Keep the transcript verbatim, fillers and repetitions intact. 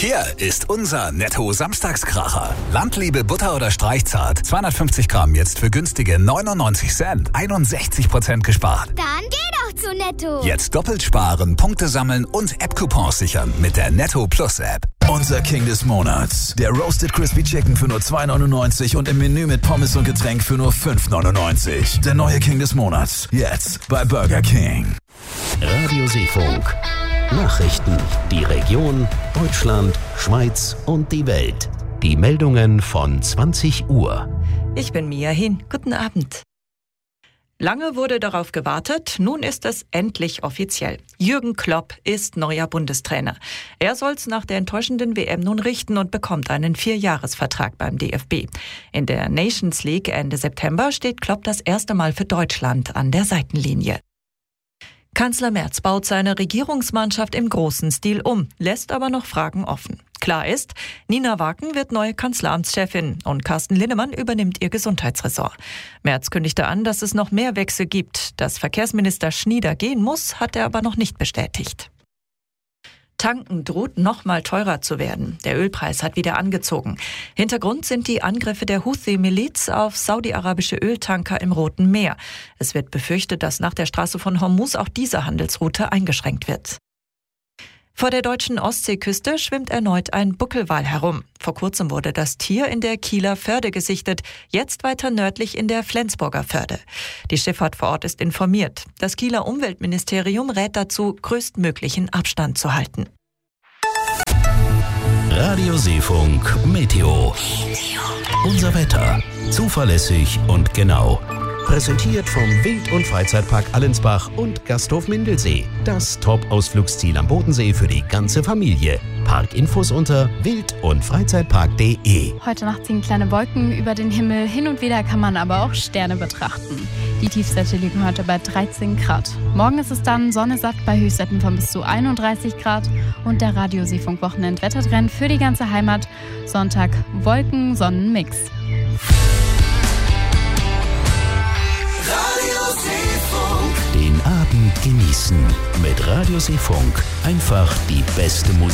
Hier ist unser Netto-Samstagskracher. Landliebe Butter oder Streichzart. zweihundertfünfzig Gramm jetzt für günstige neunundneunzig Cent. einundsechzig Prozent gespart. Dann geh doch zu Netto. Jetzt doppelt sparen, Punkte sammeln und App-Coupons sichern mit der Netto Plus App. Unser King des Monats. Der Roasted Crispy Chicken für nur zwei neunundneunzig und im Menü mit Pommes und Getränk für nur fünf neunundneunzig. Der neue King des Monats. Jetzt bei Burger King. Radio Seefunk. Nachrichten, die Region, Deutschland, Schweiz und die Welt. Die Meldungen von zwanzig Uhr. Ich bin Mia Hin. Guten Abend. Lange wurde darauf gewartet, nun ist es endlich offiziell. Jürgen Klopp ist neuer Bundestrainer. Er soll's nach der enttäuschenden W M nun richten und bekommt einen Vierjahresvertrag beim D F B. In der Nations League Ende September steht Klopp das erste Mal für Deutschland an der Seitenlinie. Kanzler Merz baut seine Regierungsmannschaft im großen Stil um, lässt aber noch Fragen offen. Klar ist, Nina Waken wird neue Kanzleramtschefin und Carsten Linnemann übernimmt ihr Gesundheitsressort. Merz kündigte an, dass es noch mehr Wechsel gibt. Dass Verkehrsminister Schnieder gehen muss, hat er aber noch nicht bestätigt. Tanken droht noch mal teurer zu werden. Der Ölpreis hat wieder angezogen. Hintergrund sind die Angriffe der Houthi-Miliz auf saudi-arabische Öltanker im Roten Meer. Es wird befürchtet, dass nach der Straße von Hormuz auch diese Handelsroute eingeschränkt wird. Vor der deutschen Ostseeküste schwimmt erneut ein Buckelwal herum. Vor kurzem wurde das Tier in der Kieler Förde gesichtet, jetzt weiter nördlich in der Flensburger Förde. Die Schifffahrt vor Ort ist informiert. Das Kieler Umweltministerium rät dazu, größtmöglichen Abstand zu halten. Radio Seefunk Meteo. Unser Wetter. Zuverlässig und genau. Präsentiert vom Wild- und Freizeitpark Allensbach und Gasthof Mindelsee. Das Top-Ausflugsziel am Bodensee für die ganze Familie. Parkinfos unter wild- und freizeitpark punkt de. Heute Nacht ziehen kleine Wolken über den Himmel. Hin und wieder kann man aber auch Sterne betrachten. Die Tiefstwerte liegen heute bei dreizehn Grad. Morgen ist es dann Sonne satt bei Höchstwerten von bis zu einunddreißig Grad. Und der Radio Seefunk Wochenend-Wettertrend für die ganze Heimat. Sonntag Wolken, Sonnenmix. Den Abend genießen mit Radio Seefunk. Einfach die beste Musik.